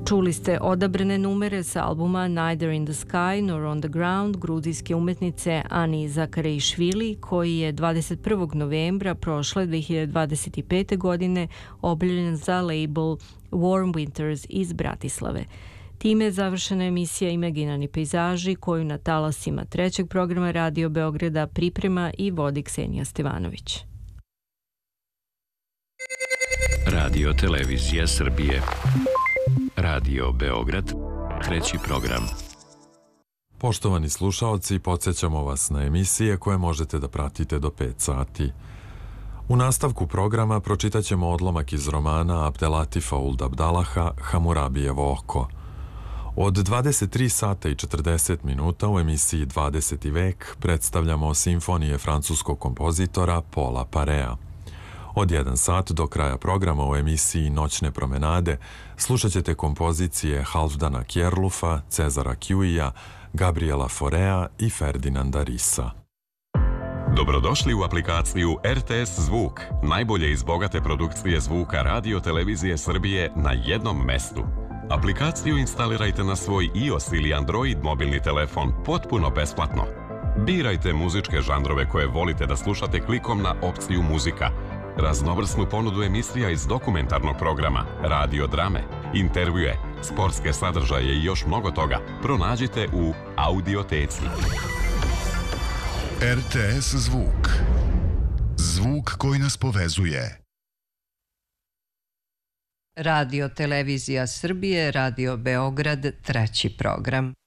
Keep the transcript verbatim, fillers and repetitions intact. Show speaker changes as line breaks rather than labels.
Čuli ste odabrane numere sa albuma Neither in the Sky nor on the Ground gruzijske umetnice Ani Zakarišvili, koji je dvadeset prvog novembra prošle dve hiljade dvadeset pete. godine objavljen za label Warm Winters iz Bratislave. Time je završena emisija Imaginarni pejzaži koju na talasima trećeg programa Radio Beograda priprema i vodi Ksenija Stevanović.
Radio Televizija Srbije. Radio Beograd, treći program.
Poštovani slušaoci, podsjećamo vas na emisije koje možete da pratite do pet sati. U nastavku programa pročitat ćemo odlomak iz romana Abdelatifa Ould Abdalaha Hamurabijevo oko. Od dvadeset tri sata i četrdeset minuta u emisiji dvadeseti vek predstavljamo simfonije francuskog kompozitora Paula Parea. Od jedan sat do kraja programa u emisiji Noćne promenade slušat ćete kompozicije Halfdana Kjerlufa, Cezara Kjuija, Gabriela Forea i Ferdinanda Risa.
Dobrodošli u aplikaciju R T S Zvuk, najbolje iz bogate produkcije zvuka Radio Televizije Srbije na jednom mestu. Aplikaciju instalirajte na svoj iOS ili Android mobilni telefon potpuno besplatno. Birajte muzičke žanrove koje volite da slušate klikom na opciju muzika. Raznovrsnu ponudu emisija iz dokumentarnog programa, radio drame, intervjue, sportske sadržaje i još mnogo toga pronađite u Audioteci.
R T S Zvuk. Zvuk koji nas povezuje.
Radio Televizija Srbije, Radio Beograd, treći program.